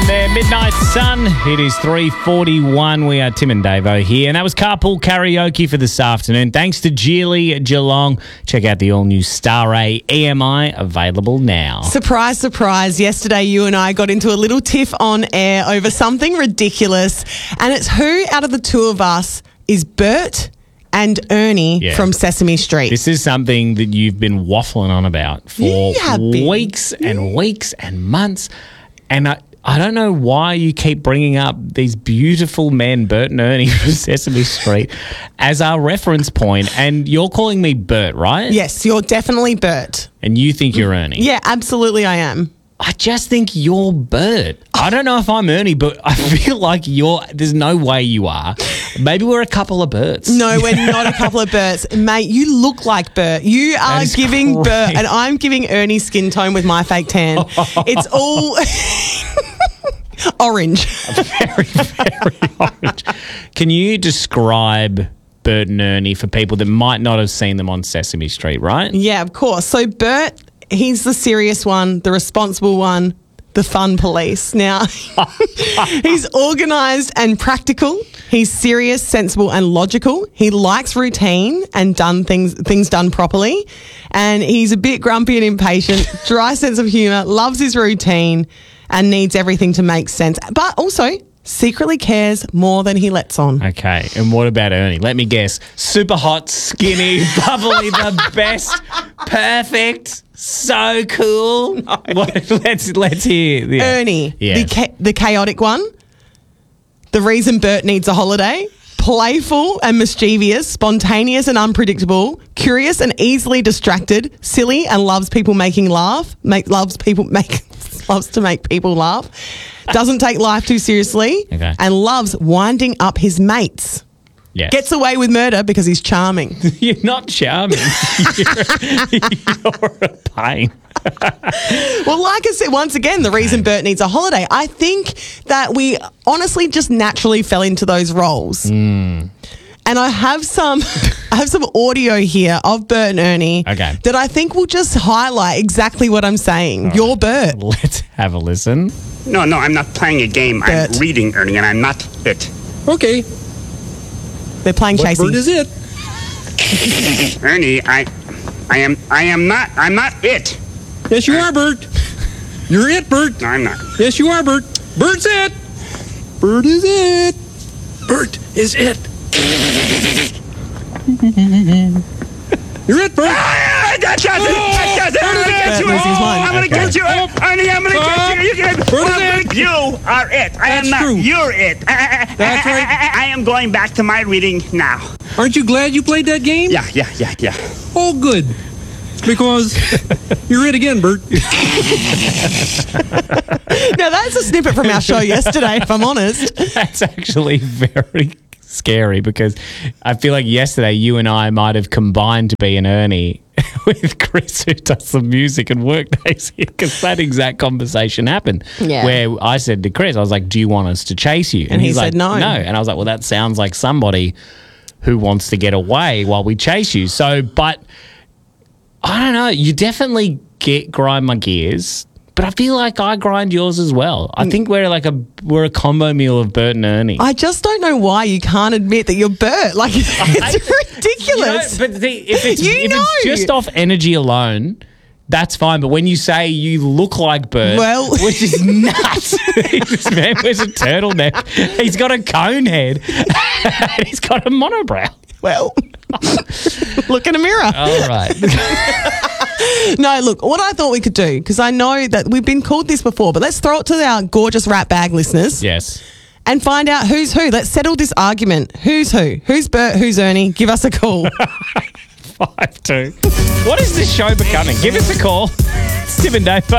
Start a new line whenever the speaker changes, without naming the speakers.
Aaron there, Midnight Sun. It is 3:41. We are Tim and Davo here, and that was Carpool Karaoke for this afternoon. Thanks to Geely Geelong. Check out the all-new Star A EMI, available now.
Surprise, surprise. Yesterday, you and I got into a little tiff on air over something ridiculous, and it's who out of the two of us is Bert and Ernie from Sesame Street.
This is something that you've been waffling on about for weeks and weeks and months, and I don't know why you keep bringing up these beautiful men, Bert and Ernie from Sesame Street, as our reference point. And you're calling me Bert, right?
Yes, you're definitely Bert.
And you think you're Ernie?
Yeah, absolutely I am.
I just think you're Bert. I don't know if I'm Ernie, but I feel like there's no way you are. Maybe we're a couple of Berts.
No, we're not a couple of Berts. Mate, you look like Bert. You are giving Bert, and I'm giving Ernie skin tone with my fake tan. It's all orange.
Very, very orange. Can you describe Bert and Ernie for people that might not have seen them on Sesame Street, right?
Yeah, of course. So Bert, he's the serious one, the responsible one, the fun police. Now, he's organised and practical. He's serious, sensible and logical. He likes routine and things done properly. And he's a bit grumpy and impatient, dry sense of humour, loves his routine and needs everything to make sense. But also secretly cares more than he lets on.
Okay, and what about Ernie? Let me guess. Super hot, skinny, bubbly, the best, perfect, so cool. No. Let's hear. Yeah.
Ernie, the chaotic one, the reason Bert needs a holiday, playful and mischievous, spontaneous and unpredictable, curious and easily distracted, silly and loves to make people laugh, doesn't take life too seriously, and loves winding up his mates.
Yes.
Gets away with murder because he's charming.
You're not charming. You're a pain.
Well, like I said, once again, the reason Bert needs a holiday, I think that we honestly just naturally fell into those roles. And I have some audio here of Bert and Ernie that I think will just highlight exactly what I'm saying. You're Bert.
Let's have a listen.
No, I'm not playing a game.
Bert.
I'm reading, Ernie, and I'm not it.
Okay.
They're playing chasing.
What bird is it?
Ernie, I'm not it.
Yes, you are, Bert. You're it, Bert.
No, I'm not.
Yes, you are, Bert. Bert's it. Bert is it. Bert is it. You're it, Bert.
I'm gonna get you. Ernie, I'm gonna get you. You are it. I am not. You're it.
That's right.
I am going back to my reading now.
Aren't you glad you played that game?
Yeah.
Oh, good. Because you're it again, Bert.
Now, that's a snippet from our show yesterday, if I'm honest.
That's actually very scary because I feel like yesterday you and I might have combined to be an Ernie with Chris, who does the music and workdays here, because that exact conversation happened.
Yeah.
Where I said to Chris, I was like, do you want us to chase you?
And he said
like,
no.
No. And I was like, well, that sounds like somebody who wants to get away while we chase you. So, but I don't know. You definitely grind my gears, but I feel like I grind yours as well. I think we're a combo meal of Bert and Ernie.
I just don't know why you can't admit that you're Bert. Like, it's ridiculous.
But if it's just off energy alone, that's fine. But when you say you look like Bert, which is nuts. This man wears a turtleneck. He's got a cone head. And he's got a monobrow.
Well, look in a mirror.
All right.
No, look, what I thought we could do, because I know that we've been called this before, but let's throw it to our gorgeous rat bag listeners.
Yes.
And find out who's who. Let's settle this argument. Who's who? Who's Bert? Who's Ernie? Give us a call.
5-2. What is this show becoming? Give us a call. It's Tim and Dave.